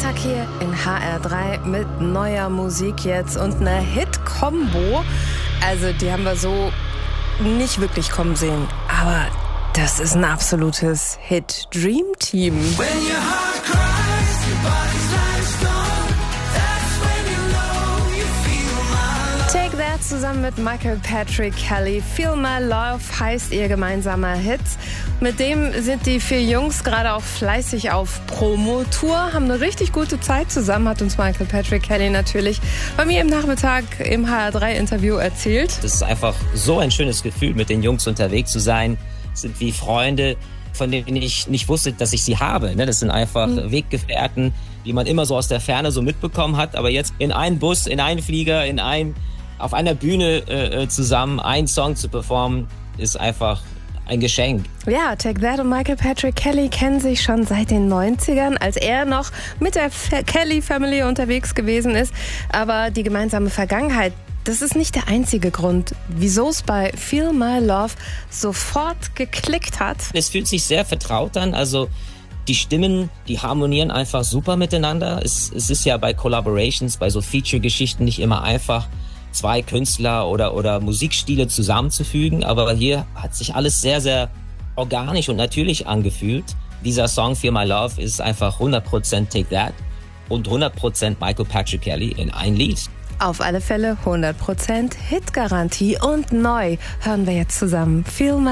Freitag hier in HR3 mit neuer Musik jetzt und einer Hit-Kombo. Also die haben wir so nicht wirklich kommen sehen, aber das ist ein absolutes Hit-Dream-Team. Take That zusammen mit Michael Patrick Kelly. Feel My Love heißt ihr gemeinsamer Hit. Mit dem sind die 4 Jungs gerade auch fleißig auf Promotour, haben eine richtig gute Zeit zusammen, hat uns Michael Patrick Kelly natürlich bei mir im Nachmittag im HR3-Interview erzählt. Das ist einfach so ein schönes Gefühl, mit den Jungs unterwegs zu sein. Das sind wie Freunde, von denen ich nicht wusste, dass ich sie habe. Das sind einfach Weggefährten, die man immer so aus der Ferne so mitbekommen hat. Aber jetzt in einen Bus, in einen Flieger, auf einer Bühne zusammen einen Song zu performen, ist einfach ein Geschenk. Ja, Take That und Michael Patrick Kelly kennen sich schon seit den 90ern, als er noch mit der Kelly Family unterwegs gewesen ist. Aber die gemeinsame Vergangenheit, das ist nicht der einzige Grund, wieso es bei Feel My Love sofort geklickt hat. Es fühlt sich sehr vertraut an, also die Stimmen, die harmonieren einfach super miteinander. Es ist ja bei Collaborations, bei so Feature-Geschichten nicht immer einfach, 2 Künstler oder Musikstile zusammenzufügen, aber hier hat sich alles sehr, sehr organisch und natürlich angefühlt. Dieser Song Feel My Love ist einfach 100% Take That und 100% Michael Patrick Kelly in ein Lied. Auf alle Fälle 100% Hit-Garantie und neu hören wir jetzt zusammen Feel My